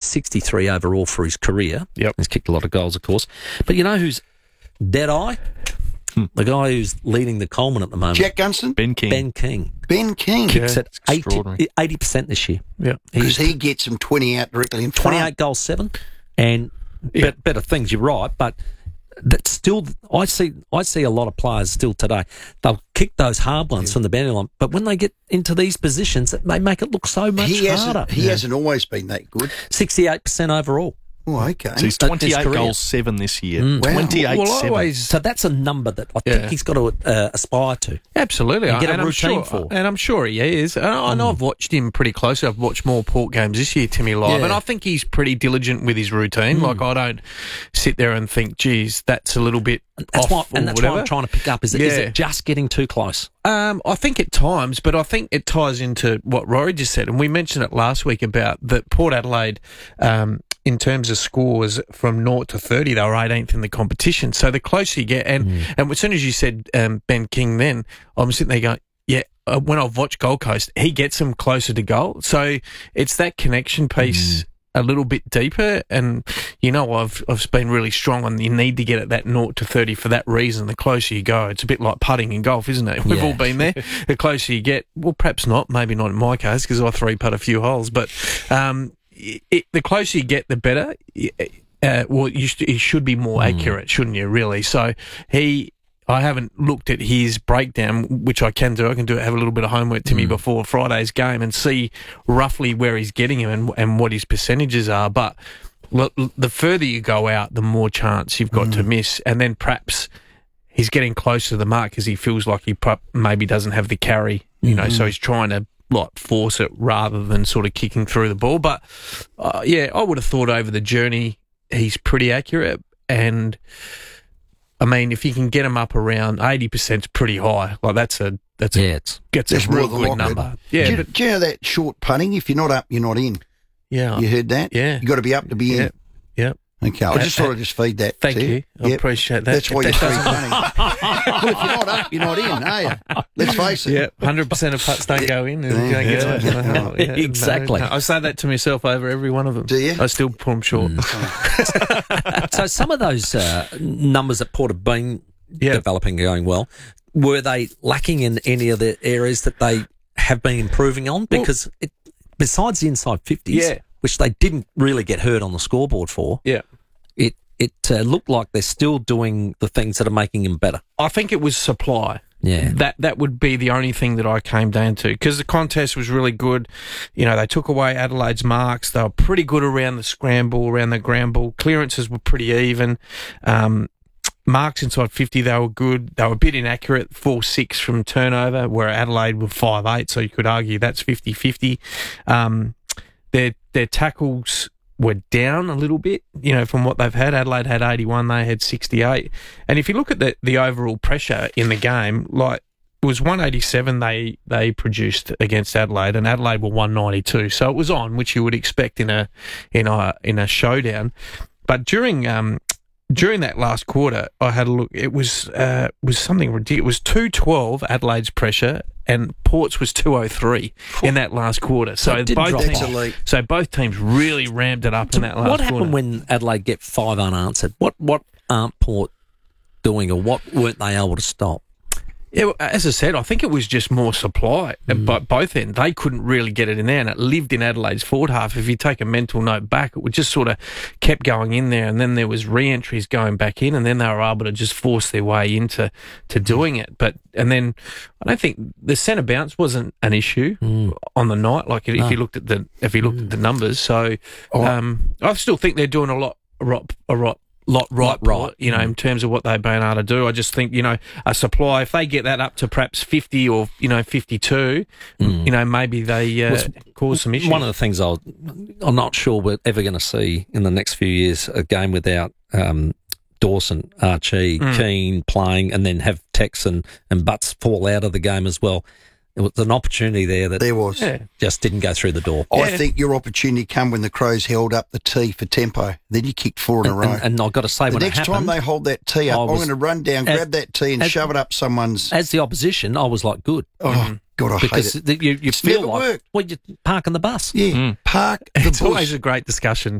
63 overall for his career. Yep. He's kicked a lot of goals, of course. But you know who's dead-eye? The guy who's leading the Coleman at the moment. Jack Gunston? Ben King. Ben King. Ben King. Kicks at extraordinary. 80% this year. Yeah. Because he gets them 20 out directly in front. 28 goals, 7. And better things, you're right, but that's still, I see a lot of players still today. They'll kick those hard ones from the boundary line, but when they get into these positions, they make it look so much harder. He hasn't always been that good. 68% overall. Oh, okay. So he's 28 goals, 7 this year. Wow. 28-7. So that's a number that I think he's got to aspire to. Absolutely. And get a I'm routine sure, for. And I'm sure he is. And I know I've watched him pretty closely. I've watched more Port games this year, Timmy, live, and I think he's pretty diligent with his routine. Like, I don't sit there and think, geez, that's a little bit off What I'm trying to pick up. Is it just getting too close? I think at times, but I think it ties into what Rory just said, and we mentioned it last week about that Port Adelaide, in terms of scores from 0 to 30, they were 18th in the competition. So the closer you get, and as soon as you said Ben King then, I'm sitting there going, when I've watched Gold Coast, he gets them closer to goal. So it's that connection piece a little bit deeper, and I've been really strong on you need to get at that 0 to 30 for that reason. The closer you go, it's a bit like putting in golf, isn't it? We've all been there. The closer you get, well, perhaps not, maybe not in my case because I 3-putt a few holes, but the closer you get, the better. He should be more accurate, shouldn't you, really? So I haven't looked at his breakdown, which I can do. I can have a little bit of homework, Timmy, before Friday's game and see roughly where he's getting him and what his percentages are. But the further you go out, the more chance you've got to miss. And then perhaps he's getting closer to the mark because he feels like he maybe doesn't have the carry, so he's trying to force it rather than sort of kicking through the ball. But, I would have thought over the journey he's pretty accurate. And, I mean, if you can get him up around 80%, it's pretty high. Like, that's a real good number. Yeah, do you know that short putting? If you're not up, you're not in. Yeah. You heard that? Yeah. You got to be up to be in. Yeah. Okay, I just thought I'd just feed that. Thank you. I appreciate that. That's why you're free money. Well, if you're not up, you're not in, are you? Let's face it. Yeah, 100% of putts don't go in. Exactly. No, I say that to myself over every one of them. Do you? I still pull them short. So some of those numbers that Port have been developing are going well. Were they lacking in any of the areas that they have been improving on? Because besides the inside 50s, which they didn't really get hurt on the scoreboard for, it looked like they're still doing the things that are making them better. I think it was supply. Yeah. That would be the only thing that I came down to, because the contest was really good. They took away Adelaide's marks. They were pretty good around the scramble, around the ground ball. Clearances were pretty even. Marks inside 50, they were good. They were a bit inaccurate, 4-6 from turnover, where Adelaide were 5-8, so you could argue that's 50-50. Their tackles were down a little bit, from what they've had. Adelaide had 81, they had 68. And if you look at the overall pressure in the game, like, it was 187 they produced against Adelaide, and Adelaide were 192. So it was on, which you would expect in a showdown. But during that last quarter, I had a look. It was something ridiculous. It was 212 Adelaide's pressure, and Port's was 203 in that last quarter. So both teams really ramped it up in that last quarter. What happened when Adelaide get 5 unanswered? What aren't Port doing, or what weren't they able to stop? Yeah, as I said, I think it was just more supply at both ends. They couldn't really get it in there, and it lived in Adelaide's forward half. If you take a mental note back, it would just sort of kept going in there, and then there was re-entries going back in, and then they were able to just force their way into doing it. And then I don't think the centre bounce wasn't an issue on the night. Like if you looked at the numbers, so I still think they're doing a lot right, in terms of what they've been able to do. I just think, a supply, if they get that up to perhaps 50 or, 52, maybe they cause some issues. One of the things I'm not sure we're ever going to see in the next few years, a game without Dawson, Archie, Keane playing, and then have Tex and Butts fall out of the game as well. It was an opportunity that just didn't go through the door. I think your opportunity come when the Crows held up the tee for tempo. Then you kicked 4 in a row. And I've got to say, when it happened, the next time they hold that tee up, I'm going to run down, grab that tee and shove it up someone's... As the opposition, I was like, good. Oh, God, I hate it. Because you feel like, worked. well, you're parking the bus. Yeah, park the bus. It's always a great discussion.